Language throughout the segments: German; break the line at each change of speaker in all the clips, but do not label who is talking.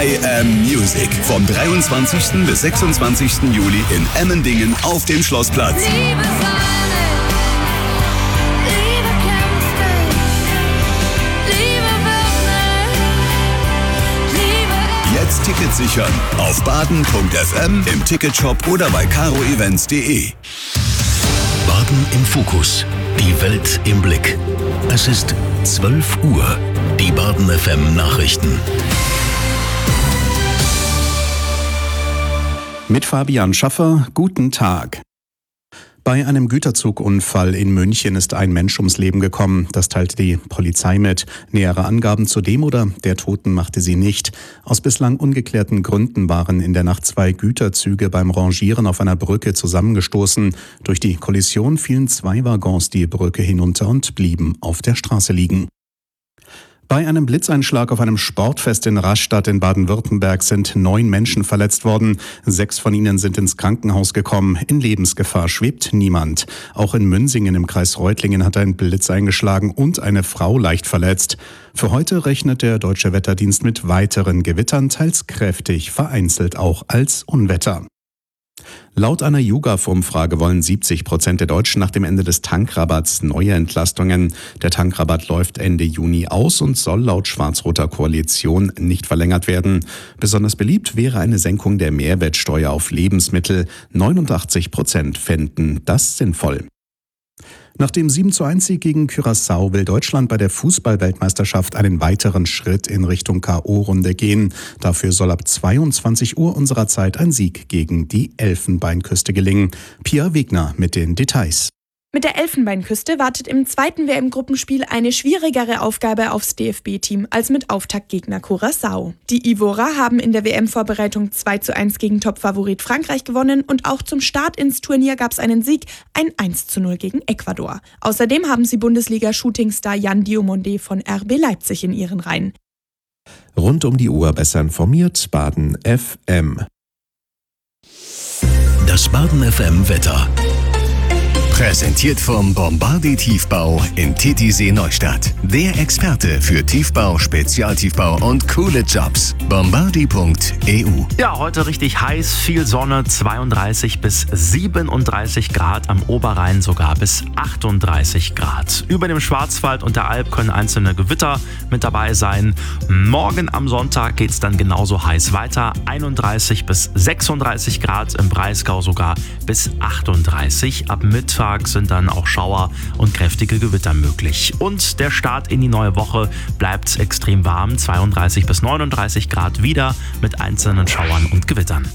I Am Music. Vom 23. bis 26. Juli in Emmendingen auf dem Schlossplatz.
Liebe Fahne, Liebe Kämpfe, Liebe Würden, Liebe...
Jetzt Tickets sichern auf baden.fm, im Ticketshop oder bei caroevents.de.
Baden im Fokus. Die Welt im Blick. Es ist 12 Uhr. Die Baden FM Nachrichten.
Mit Fabian Schaffer, guten Tag. Bei einem Güterzugunfall in München ist ein Mensch ums Leben gekommen. Das teilte die Polizei mit. Nähere Angaben zu dem oder der Toten machte sie nicht. Aus bislang ungeklärten Gründen waren in der Nacht 2 Güterzüge beim Rangieren auf einer Brücke zusammengestoßen. Durch die Kollision fielen 2 Waggons die Brücke hinunter und blieben auf der Straße liegen. Bei einem Blitzeinschlag auf einem Sportfest in Rastatt in Baden-Württemberg sind 9 Menschen verletzt worden. 6 von ihnen sind ins Krankenhaus gekommen. In Lebensgefahr schwebt niemand. Auch in Münsingen im Kreis Reutlingen hat ein Blitz eingeschlagen und eine Frau leicht verletzt. Für heute rechnet der Deutsche Wetterdienst mit weiteren Gewittern, teils kräftig, vereinzelt auch als Unwetter. Laut einer YouGov-Umfrage wollen 70% der Deutschen nach dem Ende des Tankrabatts neue Entlastungen. Der Tankrabatt läuft Ende Juni aus und soll laut schwarz-roter Koalition nicht verlängert werden. Besonders beliebt wäre eine Senkung der Mehrwertsteuer auf Lebensmittel. 89% fänden das sinnvoll. Nach dem 7:1 gegen Curaçao will Deutschland bei der Fußball-Weltmeisterschaft einen weiteren Schritt in Richtung K.O.-Runde gehen. Dafür soll ab 22 Uhr unserer Zeit ein Sieg gegen die Elfenbeinküste gelingen. Pia Wegner mit den Details.
Mit der Elfenbeinküste wartet im zweiten WM-Gruppenspiel eine schwierigere Aufgabe aufs DFB-Team als mit Auftaktgegner Curaçao. Die Ivorer haben in der WM-Vorbereitung 2:1 gegen Topfavorit Frankreich gewonnen und auch zum Start ins Turnier gab es einen Sieg, ein 1:0 gegen Ecuador. Außerdem haben sie Bundesliga-Shootingstar Jan Diomande von RB Leipzig in ihren Reihen.
Rund um die Uhr besser informiert, Baden FM.
Das Baden FM Wetter.
Präsentiert vom Bombardier Tiefbau in Titisee Neustadt. Der Experte für Tiefbau, Spezialtiefbau und coole Jobs. Bombardier.eu.
Ja, heute richtig heiß, viel Sonne, 32 bis 37 Grad, am Oberrhein sogar bis 38 Grad. Über dem Schwarzwald und der Alp können einzelne Gewitter mit dabei sein. Morgen am Sonntag geht es dann genauso heiß weiter, 31 bis 36 Grad, im Breisgau sogar bis 38. Ab Mittag sind dann auch Schauer und kräftige Gewitter möglich. Und der Start in die neue Woche bleibt extrem warm, 32 bis 39 Grad wieder mit einzelnen Schauern und Gewittern.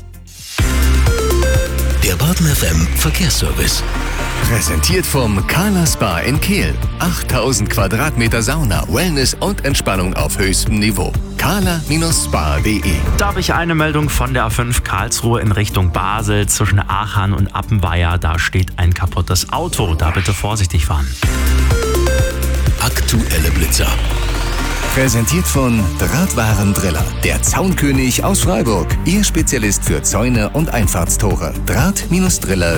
Der Baden FM Verkehrsservice.
Präsentiert vom Carla Spa in Kehl. 8000 Quadratmeter Sauna, Wellness und Entspannung auf höchstem Niveau. carla-spa.de.
Da habe ich eine Meldung von der A5 Karlsruhe in Richtung Basel. Zwischen Aachen und Appenweier, da steht ein kaputtes Auto. Da bitte vorsichtig fahren.
Aktuelle Blitzer.
Präsentiert von Drahtwarendriller, der Zaunkönig aus Freiburg. Ihr Spezialist für Zäune und Einfahrtstore. Draht-Driller